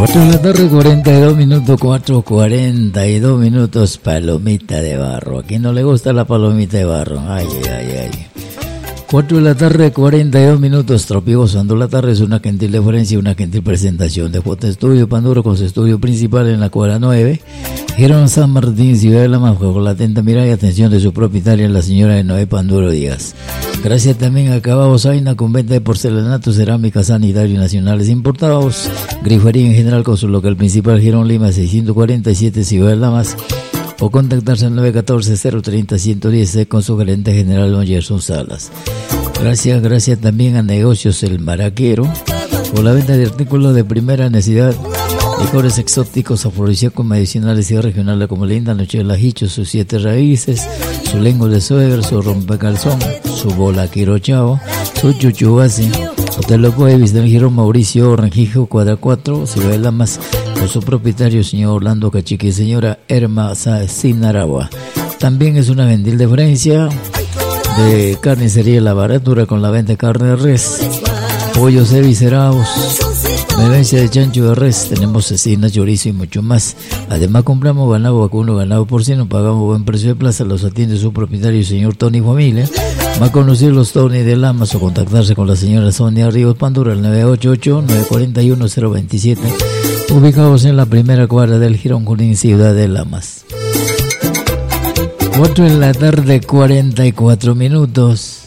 4 de la tarde, 42 minutos, 4:42 minutos, palomita de barro. ¿A quién no le gusta la palomita de barro? Ay, ay, ay. 4 de la tarde, 42 minutos, Tropio gozando la tarde. Es una gentil deferencia y una gentil presentación de J Estudio Panduro con su estudio principal en la cuadra 9. Girón San Martín, Ciudad de la Manja, con la atenta mirada y atención de su propietaria, la señora de Noé Panduro Díaz. Gracias también a Cabaos Aina, con venta de porcelanato, cerámica, sanitario nacionales importados. Grifería en general con su local principal, Girón Lima 647, Ciudad de Lamas. O contactarse al 914-030-110 con su gerente general, don Gerson Salas. Gracias también a Negocios El Maraquero, por la venta de artículos de primera necesidad, licores exóticos, afrodisíacos, medicinales y regionales como linda noche del ajicho, sus 7 raíces, su lengua de suegra, su rompecalzón, su bola quirochao, su chuchubasi. Usted lo puede visitar en Girón Mauricio Rengifo, cuadra 4, Ciudad de Lamas, con su propietario, señor Orlando Cachique y señora Erma Sinaragua. También es una gentil deferencia de carnicería La Baratura con la venta de carne de res, pollos eviscerados, mevencia de chancho de res, tenemos cecina, chorizo y mucho más. Además compramos ganado vacuno, ganado porcino, pagamos buen precio de plaza, los atiende su propietario, señor Tony Familia. Va a conocer los Tony de Lamas o contactarse con la señora Sonia Ríos Pandura al 988-941-027, ubicados en la primera cuadra del Girón Junín, Ciudad de Lamas. 4 de la tarde, 44 minutos.